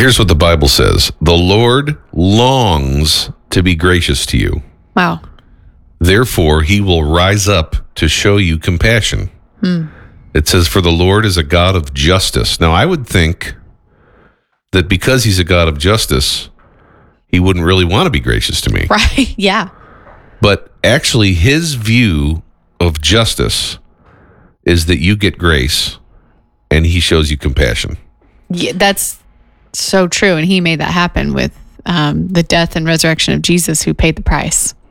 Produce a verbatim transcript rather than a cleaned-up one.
Here's what the Bible says. The Lord longs to be gracious to you. Wow. Therefore, he will rise up to show you compassion. Hmm. It says, for the Lord is a God of justice. Now, I would think that because he's a God of justice, he wouldn't really want to be gracious to me. Right. Yeah. But actually, his view of justice is that you get grace and he shows you compassion. Yeah, that's so true. And he made that happen with um, the death and resurrection of Jesus, who paid the price.